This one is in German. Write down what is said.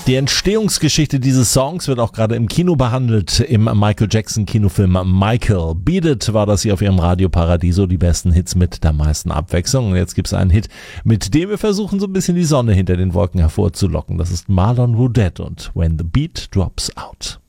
Die Entstehungsgeschichte dieses Songs wird auch gerade im Kino behandelt, im Michael Jackson Kinofilm Michael. Beat It war das hier auf ihrem Radio Paradiso, die besten Hits mit der meisten Abwechslung. Und jetzt gibt es einen Hit, mit dem wir versuchen, so ein bisschen die Sonne hinter den Wolken hervorzulocken. Das ist Marlon Roudette und When the Beat Drops Out.